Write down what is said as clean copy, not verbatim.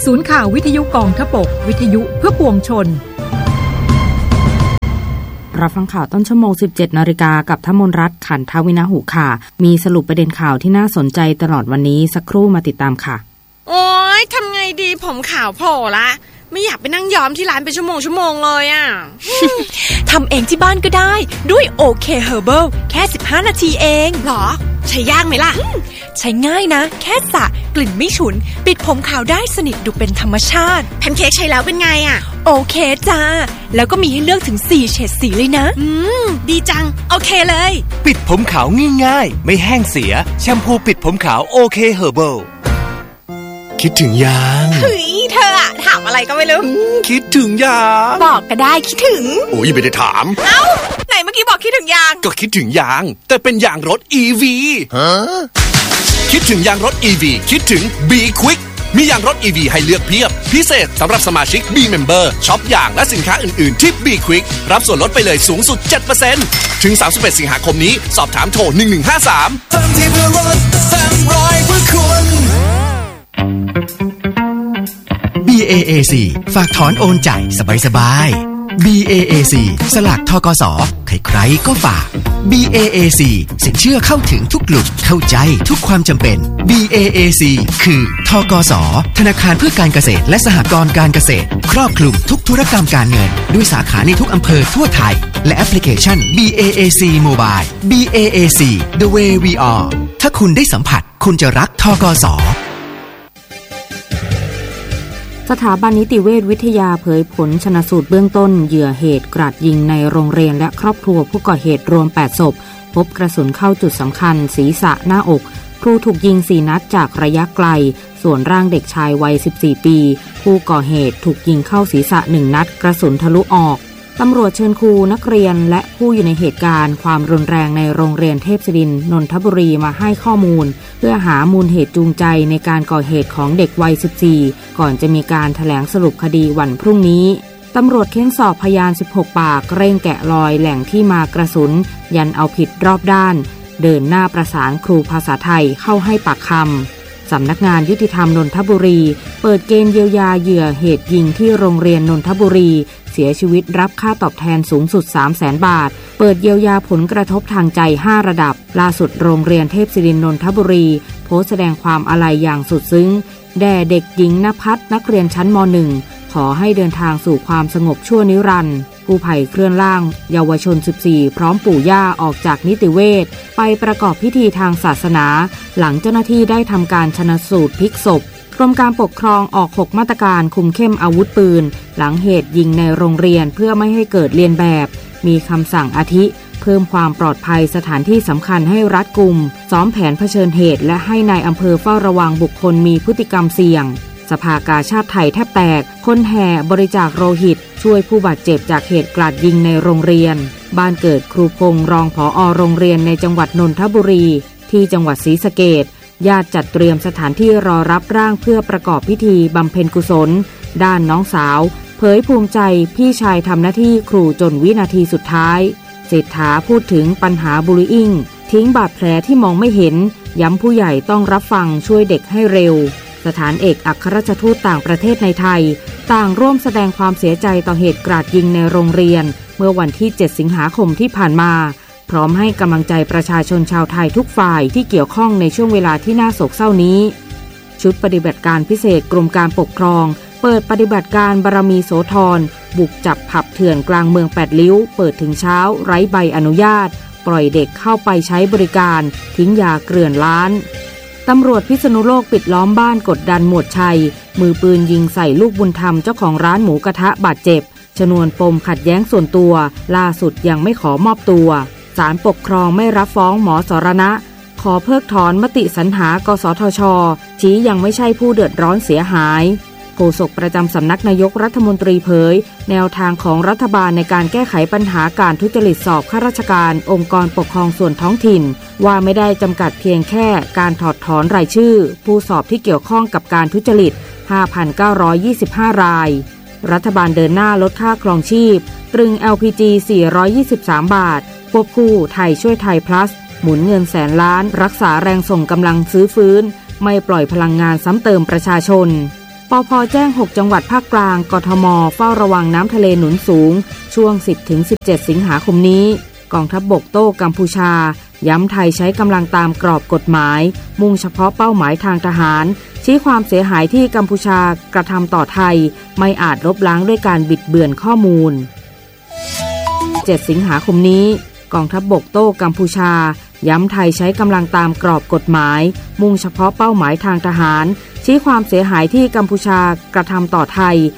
ศูนย์ข่าววิทยุกองทพบกวิทยุเพื่อปวงชนรับฟังข่าวต้นชั่วโมง 17 น.กับทมนรัตน์ขันทวินาหุค่ะมีสรุปประเด็นข่าวที่น่าสนใจตลอดวันนี้สักครู่มาติดตามค่ะโอ๊ยทำไงดีผมขาวโผล่ละไม่อยากไปนั่งย้อมที่ร้านเป็นชั่วโมงเลยอ่ะทำเองที่บ้านก็ได้ด้วยโอเคเฮอร์เบิลแค่15 นาทีเองหรอใช้ยากไหมล่ะใช้ง่ายนะแค่สระกลิ่นไม่ฉุนปิดผมขาวได้สนิทดูเป็นธรรมชาติแพนเค้กใช้แล้วเป็นไงอ่ะโอเคจ้าแล้วก็มีให้เลือกถึง4เฉดสีเลยนะดีจังโอเคเลยปิดผมขาวง่ายๆไม่แห้งเสียแชมพูปิดผมขาวโอเคเฮอร์เบิลคิดถึงยังเฮ้ยเธออะถามอะไรก็ไม่รู้คิดถึงยังบอกก็ได้คิดถึงโอ้ยไม่ได้ถามเอ้าไหนเมื่อกี้บอกคิดถึงยางก็คิดถึงยางแต่เป็นยางรถ EV ฮะคิดถึงยางรถ EV คิดถึง B Quick มียางรถ EV ให้เลือกเพียบพิเศษสำหรับสมาชิก B Member ช็อปยางและสินค้าอื่นๆที่ B Quick รับส่วนลดไปเลยสูงสุด 7% ถึง31สิงหาคมนี้สอบถามโทร1153เติมที่เพื่อรถ300เพื่อคุณ BAAC ฝากถอนโอนจ่ายสบายๆ BAAC สลากธกส.ใครๆก็ฝาก BAAC สินเชื่อเข้าถึงทุกกลุ่มเข้าใจทุกความจำเป็น BAAC คือธกส.ธนาคารเพื่อการเกษตรและสหกรณ์การเกษตรครอบคลุมทุกธุรกรรมการเงินด้วยสาขาในทุกอำเภอทั่วไทยและแอปพลิเคชัน BAAC Mobile BAAC The Way We Are ถ้าคุณได้สัมผัสคุณจะรักธกส. สถาบันนิติเวชวิทยาเผยผลชันสูตรเบื้องต้นเหยื่อเหตุกราดยิงในโรงเรียนและครอบครัวผู้ก่อเหตุรวม8ศพพบกระสุนเข้าจุดสำคัญศีรษะหน้าอกครูถูกยิง4นัดจากระยะไกลส่วนร่างเด็กชายวัย14ปีผู้ก่อเหตุถูกยิงเข้าศีรษะ1นัดกระสุนทะลุออกตำรวจเชิญครูนักเรียนและผู้อยู่ในเหตุการณ์ความรุนแรงในโรงเรียนเทพศิรินทร์นนทบุรีมาให้ข้อมูลเพื่อหามูลเหตุจูงใจในการก่อเหตุของเด็กวัย14ก่อนจะมีการแถลงสรุปคดีวันพรุ่งนี้ตำรวจเค้นสอบพยาน16ปากเร่งแกะรอยแหล่งที่มากระสุนยันเอาผิดรอบด้านเดินหน้าประสานครูภาษาไทยเข้าให้ปากคำสำนักงานยุติธรรมนนทบุรีเปิดเกณฑ์เยียวยาเหยื่อเหตุยิงที่โรงเรียนนนทบุรีเสียชีวิตรับค่าตอบแทนสูงสุด 300,000 บาทเปิดเยียวยาผลกระทบทางใจ5ระดับล่าสุดโรงเรียนเทพศิรินทร์นนทบุรีโพสต์แสดงความอาลัยอย่างสุดซึ้งแด่เด็กหญิงณภัทรนักเรียนชั้นม.1 ขอให้เดินทางสู่ความสงบชั่วนิรันดร์กู้ภัยเคลื่อนร่างเยาวชน14พร้อมปู่ย่าออกจากนิติเวชไปประกอบพิธีทางศาสนาหลังเจ้าหน้าที่ได้ทำการชันสูตรพลิกศพกรมการปกครองออก6มาตรการคุมเข้มอาวุธปืนหลังเหตุยิงในโรงเรียนเพื่อไม่ให้เกิดเลียนแบบมีคำสั่งอาทิเพิ่มความปลอดภัยสถานที่สำคัญให้รัดกุมซ้อมแผนเผชิญเหตุและให้นายอำเภอเฝ้าระวังบุคคลมีพฤติกรรมเสี่ยงสภากาชาดไทยแทบแตกคนแห่บริจาคโลหิตช่วยผู้บาดเจ็บจากเหตุกราดยิงในโรงเรียนบ้านเกิดครูพงษ์รองผอ.โรงเรียนในจังหวัดนนทบุรีที่จังหวัดศรีสะเกษญาติจัดเตรียมสถานที่รอรับร่างเพื่อประกอบพิธีบำเพ็ญกุศลด้านน้องสาวเผยภูมิใจพี่ชายทำหน้าที่ครูจนวินาทีสุดท้ายเศรษฐาพูดถึงปัญหาบูลลี่อิ้งทิ้งบาดแผลที่มองไม่เห็นย้ำผู้ใหญ่ต้องรับฟังช่วยเด็กให้เร็วสถานเอกอัครราชทูตต่างประเทศในไทยต่างร่วมแสดงความเสียใจต่อเหตุกราดยิงในโรงเรียนเมื่อวันที่7สิงหาคมที่ผ่านมาพร้อมให้กำลังใจประชาชนชาวไทยทุกฝ่ายที่เกี่ยวข้องในช่วงเวลาที่น่าโศกเศร้านี้ชุดปฏิบัติการพิเศษกรมการปกครองเปิดปฏิบัติการบารมีโสธรบุกจับผับเถื่อนกลางเมือง8ริ้วเปิดถึงเช้าไร้ใบอนุญาตปล่อยเด็กเข้าไปใช้บริการทิ้งยาเกลื่อนล้านตำรวจพิษณุโลกปิดล้อมบ้านกดดันหมวดชัยมือปืนยิงใส่ลูกบุญธรรมเจ้าของร้านหมูกระทะบาดเจ็บชนวนปมขัดแย้งส่วนตัวล่าสุดยังไม่ขอมอบตัวศาลปกครองไม่รับฟ้องหมอสรณะขอเพิกถอนมติสรรหากสทช.ชี้ยังไม่ใช่ผู้เดือดร้อนเสียหายโฆษกประจำสำนักนายกรัฐมนตรีเผยแนวทางของรัฐบาลในการแก้ไขปัญหาการทุจริตสอบข้าราชการองค์กรปกครองส่วนท้องถิ่นว่าไม่ได้จำกัดเพียงแค่การถอดถอนรายชื่อผู้สอบที่เกี่ยวข้องกับการทุจริต 5,925 รายรัฐบาลเดินหน้าลดค่าครองชีพตรึง LPG 423 บาทควบคู่ไทยช่วยไทย plus หมุนเงินแสนล้านรักษาแรงส่งกำลังซื้อฟื้นไม่ปล่อยพลังงานซ้ำเติมประชาชนปปภ.แจ้ง6จังหวัดภาคกลางกทม.เฝ้าระวังน้ำทะเลหนุนสูงช่วง 10-17 สิงหาคมนี้กองทัพบกโต้กัมพูชาย้ำไทยใช้กำลังตามกรอบกฎหมายมุ่งเฉพาะเป้าหมายทางทหารชี้ความเสียหายที่กัมพูชากระทำต่อไทยไม่อาจลบล้างด้วยการบิดเบือนข้อมูล 7 สิงหาคมนี้กองทัพบกโต้กัมพูชาย้ำไทยใช้กำลังตามกรอบกฎหมายมุ่งเฉพาะเป้าหมายทางทหารชี้ความเสียหายที่กัมพูชากระทำต่อไทย